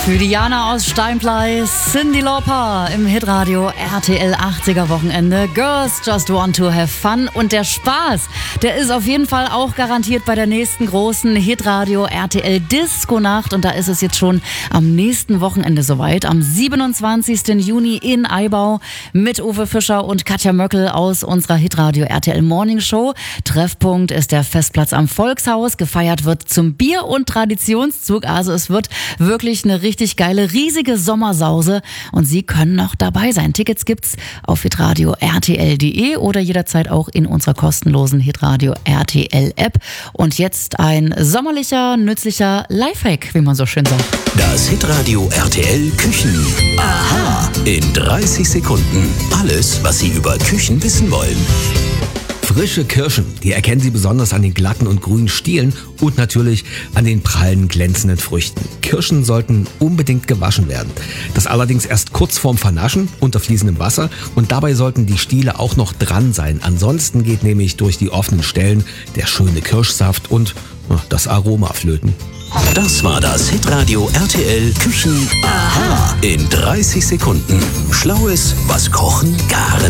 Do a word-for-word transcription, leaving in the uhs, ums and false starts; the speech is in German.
Für Diana aus Steinblei, Cyndi Lauper im Hitradio R T L achtziger Wochenende. Girls just want to have fun. Und der Spaß, der ist auf jeden Fall auch garantiert bei der nächsten großen Hitradio R T L Disco-Nacht. Und da ist es jetzt schon am nächsten Wochenende soweit. Am siebenundzwanzigsten Juni in Eibau mit Uwe Fischer und Katja Möckel aus unserer Hitradio R T L Morning Show. Treffpunkt ist der Festplatz am Volkshaus. Gefeiert wird zum Bier- und Traditionszug. Also es wird wirklich eine richtig geile, riesige Sommersause und Sie können noch dabei sein. Tickets gibt's auf hitradio R T L punkt de oder jederzeit auch in unserer kostenlosen Hitradio R T L App. Und jetzt ein sommerlicher, nützlicher Lifehack, wie man so schön sagt. Das Hitradio R T L Küchen. Aha! In dreißig Sekunden. Alles, was Sie über Küchen wissen wollen. Frische Kirschen, die erkennen Sie besonders an den glatten und grünen Stielen und natürlich an den prallen, glänzenden Früchten. Kirschen sollten unbedingt gewaschen werden. Das allerdings erst kurz vorm Vernaschen unter fließendem Wasser und dabei sollten die Stiele auch noch dran sein. Ansonsten geht nämlich durch die offenen Stellen der schöne Kirschsaft und das Aroma flöten. Das war das Hitradio R T L Küchen. Aha! In dreißig Sekunden. Schlaues, was Kochen garen